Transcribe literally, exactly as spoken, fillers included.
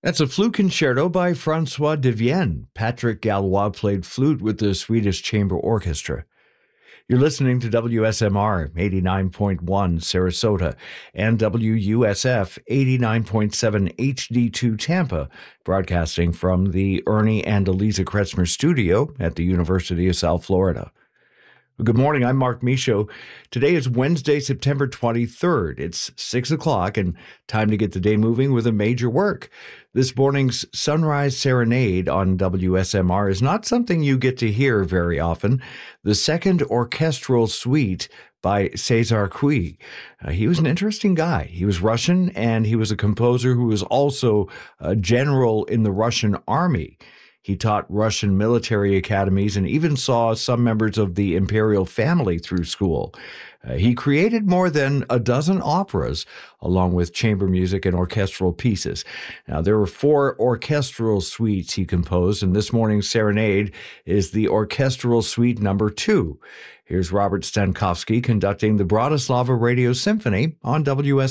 That's a flute concerto by Francois de Vienne. Patrick Gallois played flute with the Swedish Chamber Orchestra. You're listening to W S M R eighty-nine point one Sarasota and W U S F eighty-nine point seven H D two Tampa, broadcasting from the Ernie and Eliza Kretzmer studio at the University of South Florida. Good morning, I'm Mark Michaud. Today is Wednesday, September twenty-third. It's six o'clock and time to get the day moving with a major work. This morning's Sunrise Serenade on W S M R is not something you get to hear very often. The Second Orchestral Suite by César Cui. Uh, he was an interesting guy. He was Russian, and he was a composer who was also a general in the Russian army. He taught Russian military academies and even saw some members of the imperial family through school. Uh, he created more than a dozen operas, along with chamber music and orchestral pieces. Now, there were four orchestral suites he composed, and this morning's serenade is the Orchestral Suite number two. Here's Robert Stankowski conducting the Bratislava Radio Symphony on W S